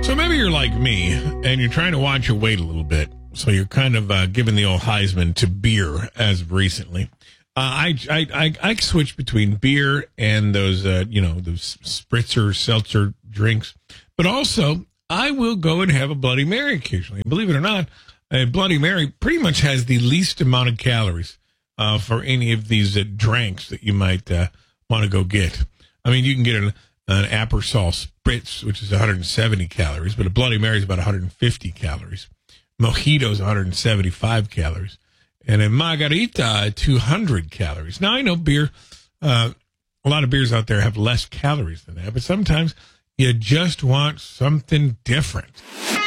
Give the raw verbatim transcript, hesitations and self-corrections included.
So maybe you're like me and you're trying to watch your weight a little bit. So you're kind of uh, giving the old Heisman to beer as of recently. Uh, I, I, I, I switch between beer and those, uh, you know, those spritzer, seltzer drinks. But also, I will go and have a Bloody Mary occasionally. Believe it or not, a Bloody Mary pretty much has the least amount of calories uh, for any of these uh, drinks that you might uh, want to go get. I mean, you can get an, an Aperol Spritz, which is one hundred seventy calories, but a Bloody Mary is about one hundred fifty calories. Mojito is one hundred seventy-five calories. And a Margarita, two hundred calories. Now, I know beer, uh, a lot of beers out there have less calories than that, but sometimes you just want something different.